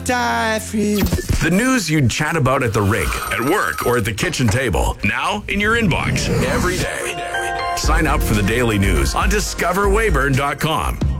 Die free. The news you'd chat about at the rink, at work, or at the kitchen table. Now in your inbox every day. Sign up for the daily news on discoverwayburn.com.